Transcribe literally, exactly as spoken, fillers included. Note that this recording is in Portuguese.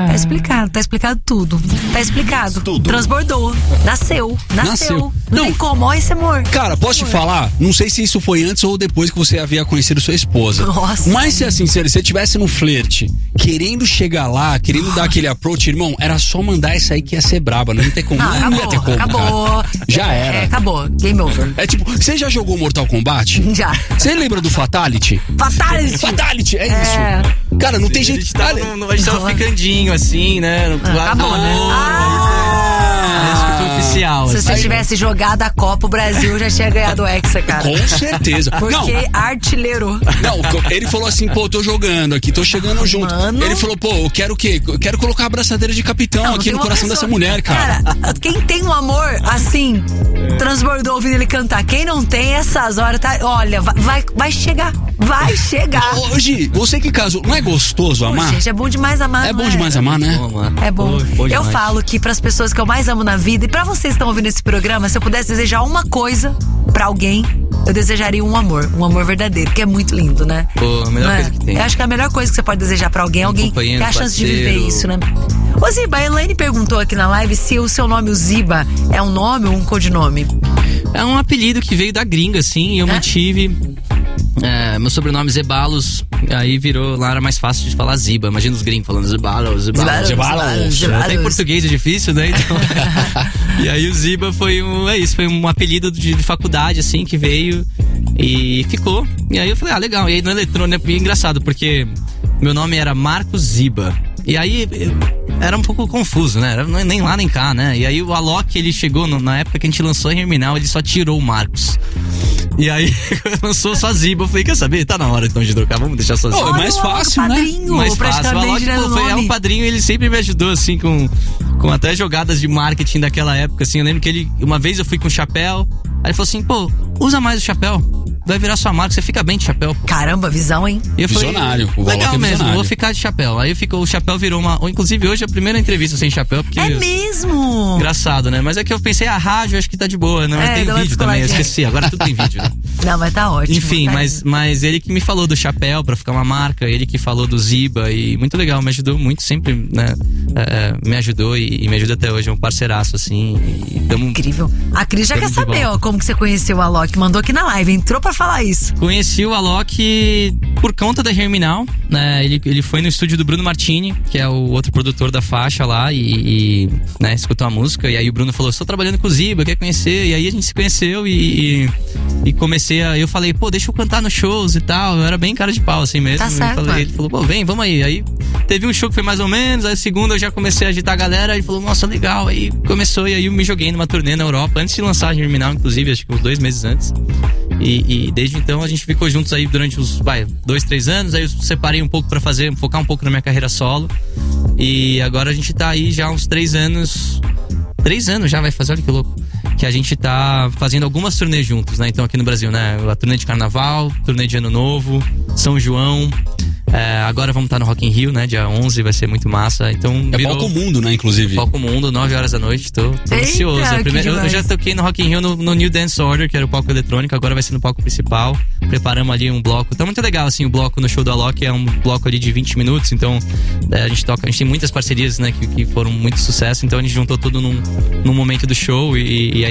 Tá explicado, tá explicado tudo. Tá explicado. Tudo. Transbordou. Nasceu. Nasceu. Nasceu. Não, Não. tem como. Olha esse amor. Cara, posso te falar? Não sei se isso foi antes ou depois que você havia conhecido sua esposa. Nossa. Mas se assim, se você estivesse no flerte, querendo chegar lá, querendo dar aquele approach, irmão, era só mandar isso aí que ia ser braba. Não ia ter como. Não, Não, acabou, ia ter como, acabou. cara. Já É, era. acabou. Game over. É tipo, você já jogou Mortal Kombat? Já. Você lembra do Fatality? Fatality. Fatality, é, É. isso. Cara, não tem A jeito. gente tava, Olha, no, no, a gente tava ficandinho assim, né? No, acabou, né? Ah, acho que foi oficial. Se assim. você tivesse jogado a Copa, o Brasil já tinha ganhado o Hexa, cara. com certeza. Porque Não, artilheiro. Não, ele falou assim, pô, tô jogando aqui, tô chegando junto. Mano. Ele falou, pô, eu quero o quê? Eu quero colocar a abraçadeira de capitão Não, aqui tem no uma coração pessoa- dessa mulher, cara. Cara, quem tem um amor assim, transbordou ouvindo ele cantar. Quem não tem, essas horas, tá? Olha, vai, vai, vai chegar. Vai chegar. Hoje, você que casou, não é gostoso Pô, amar? gente, é bom demais amar. É não bom demais amar, né? Bom, mano. É bom. Pô, bom Eu demais. falo que pras pessoas que eu mais amo na vida, e pra vocês que estão ouvindo esse programa, se eu pudesse desejar uma coisa pra alguém, eu desejaria um amor. Um amor verdadeiro, que é muito lindo, né? Pô, a melhor Não é? coisa que tem. Eu acho que é a melhor coisa que você pode desejar pra alguém, Um alguém ter companheiro, a chance de viver parceiro. isso, né? Ô Ziba, a Elaine perguntou aqui na live se o seu nome, o Ziba, é um nome ou um codinome? É um apelido que veio da gringa, assim, e eu É? mantive. É, meu sobrenome Zebalos, aí virou, lá era mais fácil de falar Ziba. Imagina os gringos falando Zebalos, Zebalos. Zebalos, Zebalos. Até em português é difícil, né? Então... e aí o Ziba foi um, é isso, foi um apelido de, de faculdade, assim, que veio e ficou. E aí eu falei, ah, legal. E aí no eletrônico, é engraçado, porque meu nome era Marcos Ziba. E aí eu, era um pouco confuso, né? Era nem lá nem cá, né? E aí o Alok, ele chegou no, na época que a gente lançou a Germinal, ele só tirou o Marcos. E aí lançou só Ziba. Eu falei, quer saber? Tá na hora então de trocar, vamos deixar só Ziba. Pô, é mais Olha, o fácil, né? padrinho, Mais fácil. O praticamente, Alok, né, pô, do foi é nome. um padrinho, ele sempre me ajudou, assim, com, com até jogadas de marketing daquela época, assim. Eu lembro que ele, uma vez eu fui com chapéu, aí ele falou assim, pô, usa mais o chapéu, vai virar sua marca, você fica bem de chapéu, pô. Caramba, visão, hein? E eu Visionário, o falei, Alok legal é mesmo, visionário. vou ficar de chapéu. Aí ficou, o chapéu virou uma... Inclusive hoje é a primeira entrevista sem chapéu, porque... É mesmo? Engraçado, né? Mas é que eu pensei, a rádio acho que tá de boa, né? Mas É, tem dá uma vídeo também, eu descoladinha. esqueci. Agora tudo tem vídeo, né? Não, mas tá ótimo. Enfim, tá mas, lindo. mas ele que me falou do chapéu pra ficar uma marca, ele que falou do Ziba e muito legal, me ajudou muito, sempre, né? É, me ajudou e, e me ajuda até hoje, é um parceiraço, assim. E tamo, Incrível. A Cris já quer Tamo de saber, volta. ó, como que você conheceu o Alok. Mandou aqui na live, entrou pra falar isso. Conheci o Alok por conta da Germinal, né? Ele, ele foi no estúdio do Bruno Martini, que é o outro produtor da faixa lá, e, e né, escutou a música. E aí o Bruno falou: estou trabalhando com o Ziba, quer conhecer? E aí a gente se conheceu e, e, e comecei a. Eu falei, pô, deixa eu cantar nos shows e tal. Eu era bem cara de pau, assim mesmo. Tá Eu certo, falei, mano. ele falou, pô, vem, vamos aí. Aí teve um show que foi mais ou menos, aí o segundo eu já comecei a agitar a galera. Ele falou, nossa, legal. Aí começou, e aí eu me joguei numa turnê na Europa, antes de lançar a Germinal, inclusive, acho que uns dois meses antes. E, e desde então a gente ficou juntos aí durante uns, vai, dois, três anos. Aí eu separei um pouco pra fazer, focar um pouco na minha carreira solo. E agora a gente tá aí já há uns três anos. Três anos já vai fazer, olha que louco. Que a gente tá fazendo algumas turnês juntos, né? Então aqui no Brasil, né? A turnê de Carnaval, turnê de Ano Novo, São João. É, agora vamos estar no Rock in Rio, né? Dia onze, vai ser muito massa. Então, É virou... palco mundo, né, inclusive. Palco Mundo, nove horas da noite, tô, tô Eita, ansioso. A que primeira- eu, eu demais. já toquei no Rock in Rio no, no New Dance Order, que era o palco eletrônico, agora vai ser no palco principal. Preparamos ali um bloco. Tá muito legal, assim, o bloco no show do Alok é um bloco ali de vinte minutos, então é, a gente toca, a gente tem muitas parcerias, né, que, que foram muito sucesso, então a gente juntou tudo num, num momento do show e, e